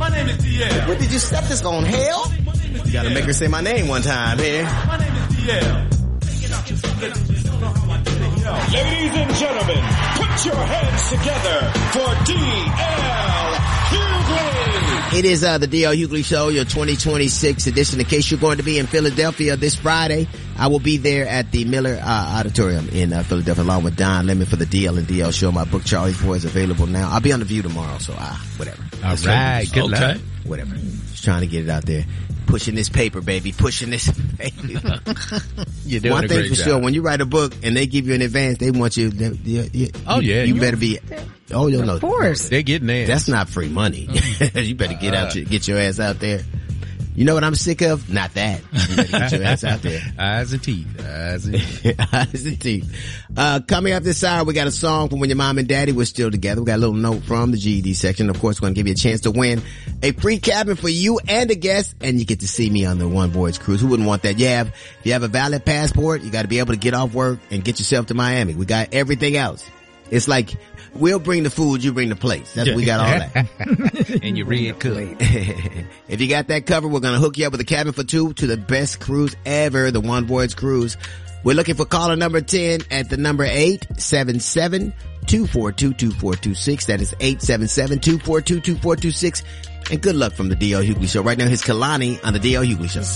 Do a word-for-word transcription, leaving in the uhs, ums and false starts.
My name is D L. What did you set this on, hell? You gotta make her say my name one time here. My name is D L. Ladies and gentlemen, put your hands together for D L Hughley. It is uh, the D L Hughley Show, your twenty twenty-six edition. In case you're going to be in Philadelphia this Friday, I will be there at the Miller uh, Auditorium in uh, Philadelphia along with Don Lemon for the D L and D L Show. My book, Charlie's Boy, is available now. I'll be on The View tomorrow, so ah, whatever. All right, good okay. luck. Whatever. Just trying to get it out there. Pushing this paper, baby. Pushing this paper. You're doing One a thing great for job. sure, when you write a book and they give you an advance, they want you. They, you, you, Oh, yeah. You better be. Oh, you know. Of course. They're getting there. That's not free money. You better get out, your, get your ass out there. You know what I'm sick of? Not that. You better get your ass out there. Eyes and teeth. Eyes and teeth. Eyes and teeth. Uh, coming up this hour, we got a song from when your mom and daddy were still together. We got a little note from the G E D section. Of course, we're going to give you a chance to win a free cabin for you and a guest, and you get to see me on the One Voyage cruise. Who wouldn't want that? You have, if you have a valid passport, you got to be able to get off work and get yourself to Miami. We got everything else. It's like, we'll bring the food, you bring the plates. That's, we got all that. And your red cup. If you got that covered, we're going to hook you up with a cabin for two to the best cruise ever, the One Voyage cruise. We're looking for caller number ten at the number eight seven seven, two four two, two four two six. That is eight seven seven, two four two, two four two six. And good luck from the D L Hughley Show. Right now, here's Kalani on the D L Hughley Show.